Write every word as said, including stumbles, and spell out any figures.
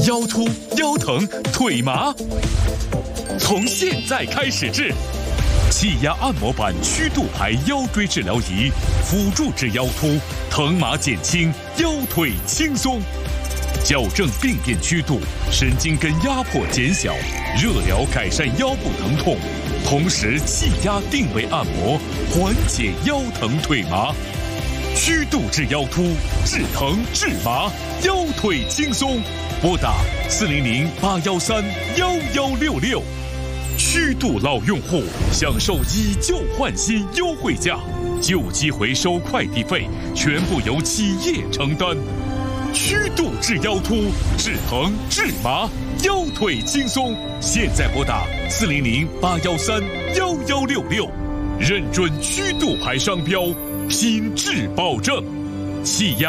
腰突、腰疼、腿麻，从现在开始治。气压按摩板曲度牌腰椎治疗仪，辅助治腰突，疼麻减轻，腰腿轻松。矫正病变曲度，神经根压迫减小，热疗改善腰部疼痛，同时气压定位按摩，缓解腰疼腿麻。曲度治腰突，治疼治麻，腰腿轻松。拨打四零零八幺三幺幺六六。曲度老用户享受以旧换新优惠价，旧机回收快递费全部由企业承担。曲度治腰突，治疼治麻，腰腿轻松。现在拨打四零零八幺三幺幺六六，认准曲度牌商标，品质保证，气压